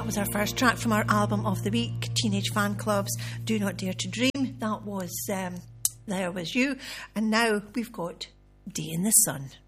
was our first track from our album of the week, Teenage Fan Club's Do Not Dare to Dream. That was There Was You. And now we've got Day in the Sun.